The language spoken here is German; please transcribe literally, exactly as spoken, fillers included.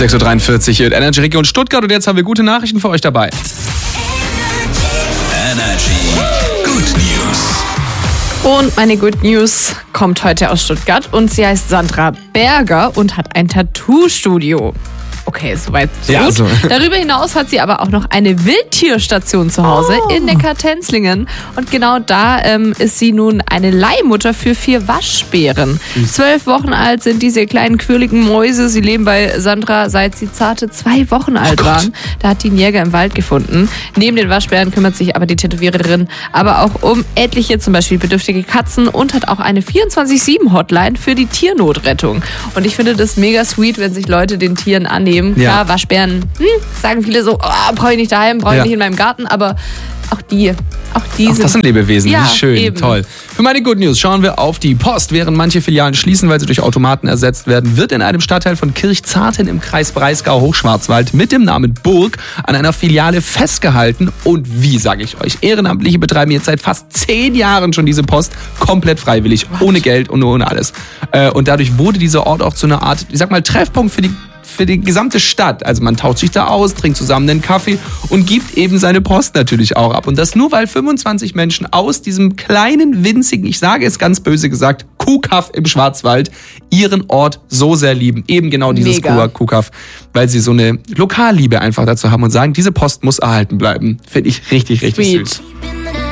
sechs Uhr dreiundvierzig hier in Energy Region Stuttgart und jetzt haben wir gute Nachrichten für euch dabei. Energy Good News. Und meine Good News kommt heute aus Stuttgart und sie heißt Sandra Berger und hat ein Tattoo-Studio. Okay, soweit so Ja, gut. so. Darüber hinaus hat sie aber auch noch eine Wildtierstation zu Hause Oh. in Neckar-Tenzlingen. Und genau da ähm, ist sie nun eine Leihmutter für vier Waschbären. Zwölf Wochen alt sind diese kleinen quirligen Mäuse. Sie leben bei Sandra, seit sie zarte zwei Wochen alt Gott. waren. Da hat die einen Jäger im Wald gefunden. Neben den Waschbären kümmert sich aber die Tätowiererin aber auch um etliche, zum Beispiel bedürftige Katzen und hat auch eine vierundzwanzig sieben Hotline für die Tiernotrettung. Und ich finde das mega sweet, wenn sich Leute den Tieren annehmen. Ja. Klar, Waschbären, hm, sagen viele so, oh, brauche ich nicht daheim, brauche ich Ja. nicht in meinem Garten, aber auch die, auch die Auch sind... das sind Lebewesen, Ja, wie schön, eben. toll. Für meine Good News schauen wir auf die Post. Während manche Filialen schließen, weil sie durch Automaten ersetzt werden, wird in einem Stadtteil von Kirchzarten im Kreis Breisgau-Hochschwarzwald mit dem Namen Burg an einer Filiale festgehalten. Und wie, sage ich euch, Ehrenamtliche betreiben jetzt seit fast zehn Jahren schon diese Post komplett freiwillig, ohne Geld und ohne alles. Äh, Und dadurch wurde dieser Ort auch zu einer Art, ich sag mal, Treffpunkt für die für die gesamte Stadt. Also man tauscht sich da aus, trinkt zusammen einen Kaffee und gibt eben seine Post natürlich auch ab. Und das nur, weil fünfundzwanzig Menschen aus diesem kleinen, winzigen, ich sage es ganz böse gesagt, Kuhkaff im Schwarzwald ihren Ort so sehr lieben. Eben genau dieses Mega. Kuhkaff, weil sie so eine Lokalliebe einfach dazu haben und sagen, diese Post muss erhalten bleiben. Finde ich richtig, richtig Sweet. süß.